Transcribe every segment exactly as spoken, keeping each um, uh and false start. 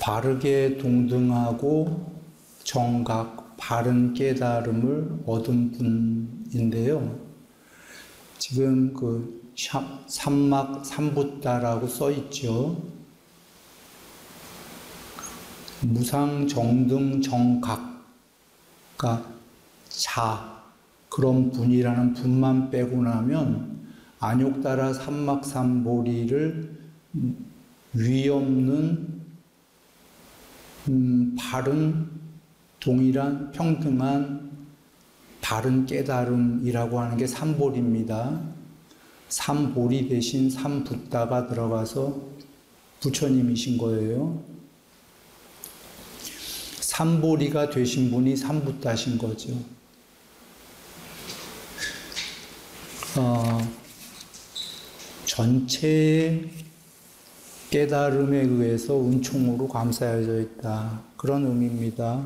바르게 동등하고 정각, 바른 깨달음을 얻은 분인데요. 지금 그 삼막 삼붓다라고 써 있죠. 무상 정등 정각, 그러니까 자, 그런 분이라는 분만 빼고 나면 안욕따라 삼막삼보리를 위 없는 음, 바른 동일한 평등한 바른 깨달음이라고 하는 게 삼보리입니다. 삼보리 대신 삼붓다가 들어가서 부처님이신 거예요. 삼보리가 되신 분이 삼붓다신 거죠. 어, 전체의 깨달음에 의해서 은총으로 감싸여져 있다. 그런 의미입니다.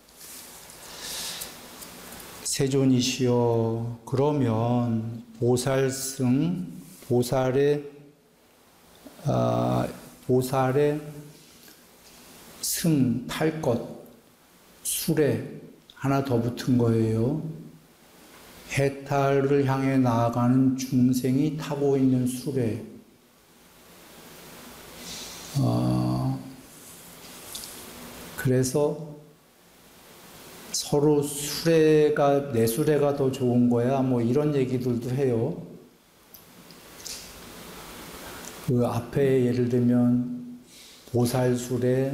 세존이시여, 그러면 보살승, 보살의, 아, 보살의 승, 탈 것, 수레 하나 더 붙은 거예요. 해탈을 향해 나아가는 중생이 타고 있는 수레. 어, 그래서 서로 수레가, 내 수레가 더 좋은 거야, 뭐 이런 얘기들도 해요. 그 앞에 예를 들면 보살 수레,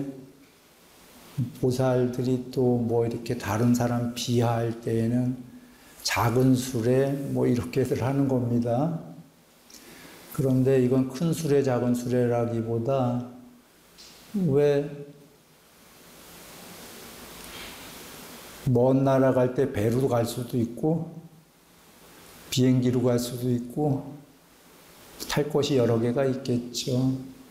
보살들이 또 뭐 이렇게 다른 사람 비하할 때에는 작은 수레, 뭐 이렇게들 하는 겁니다. 그런데 이건 큰 수레, 작은 수레라기보다 왜 먼 나라 갈 때 배로 갈 수도 있고 비행기로 갈 수도 있고 탈 것이 여러 개가 있겠죠.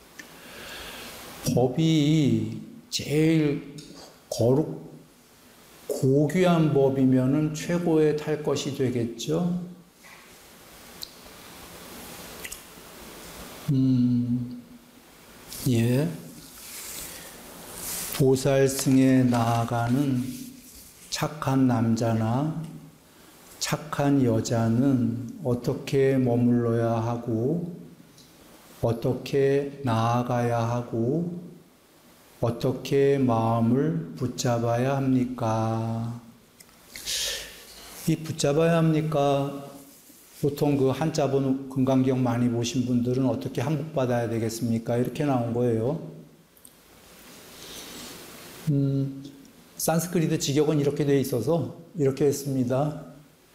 법이 제일 거룩 고귀한 법이면은 최고의 탈 것이 되겠죠. 음, 예. 보살승에 나아가는 착한 남자나 착한 여자는 어떻게 머물러야 하고, 어떻게 나아가야 하고, 어떻게 마음을 붙잡아야 합니까? 이 붙잡아야 합니까? 보통 그 한자본 금강경 많이 보신 분들은 어떻게 한복받아야 되겠습니까? 이렇게 나온 거예요. 음, 산스크리트 직역은 이렇게 되어 있어서 이렇게 했습니다.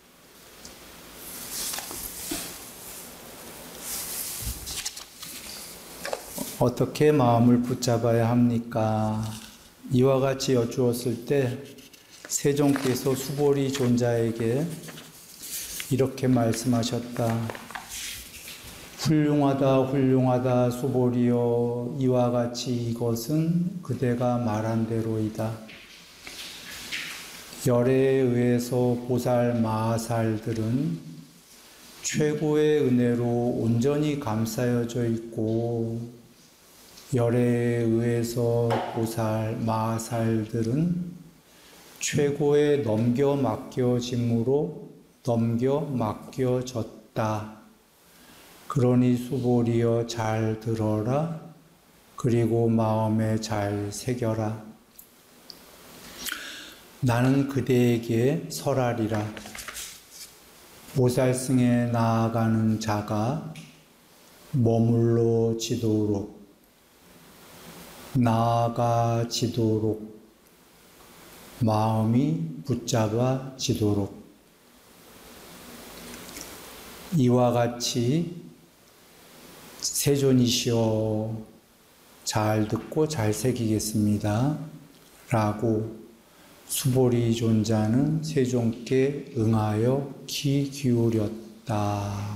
어떻게 마음을 붙잡아야 합니까? 이와 같이 여쭈었을 때 세종께서 수보리 존자에게 이렇게 말씀하셨다. 훌륭하다 훌륭하다 수보리여, 이와 같이 이것은 그대가 말한 대로이다. 열애에 의해서 보살 마하살들은 최고의 은혜로 온전히 감싸여져 있고, 열애에 의해서 보살 마하살들은 최고의 넘겨 맡겨짐으로 넘겨 맡겨졌다. 그러니 수보리여 잘 들어라. 그리고 마음에 잘 새겨라. 나는 그대에게 설하리라. 보살승에 나아가는 자가 머물러지도록, 나아가지도록, 마음이 붙잡아지도록, 이와 같이 세존이시여, 잘 듣고 잘 새기겠습니다. 라고 수보리 존자는 세종께 응하여 귀 기울였다.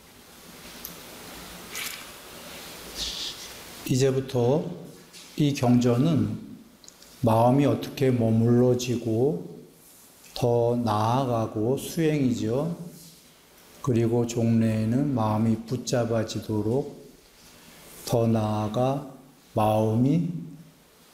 이제부터 이 경전은 마음이 어떻게 머물러지고 더 나아가고 수행이죠. 그리고 종래에는 마음이 붙잡아지도록 더 나아가 마음이